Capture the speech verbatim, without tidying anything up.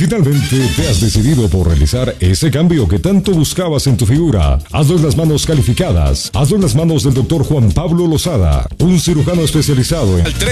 finalmente te has decidido por realizar ese cambio que tanto buscabas en tu figura, hazlo en las manos calificadas, hazlo en las manos del doctor Juan Pablo Lozada, un cirujano especializado en